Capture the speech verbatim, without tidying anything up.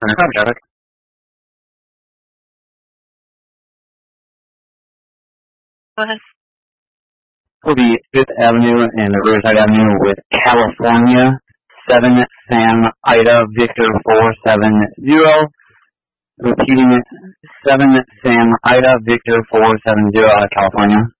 Copy, traffic. Go ahead. Will be Fifth Avenue and Riverside Avenue with California, seven Sam Ida Victor four seven zero. Repeating it, seven Sam Ida Victor four seven zero out of California.